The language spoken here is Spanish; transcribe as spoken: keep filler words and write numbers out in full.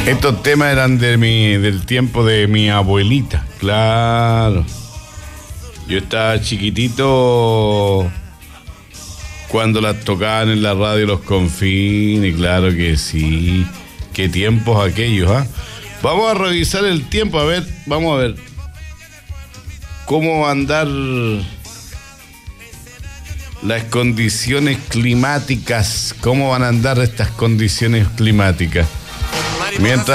Estos temas eran de mi, del tiempo de mi abuelita, claro. Yo estaba chiquitito cuando las tocaban en la radio Los Confines, claro que sí. Qué tiempos aquellos, ¿ah? ¿eh? Vamos a revisar el tiempo, a ver, vamos a ver cómo va a andar las condiciones climáticas, cómo van a andar estas condiciones climáticas. Mientras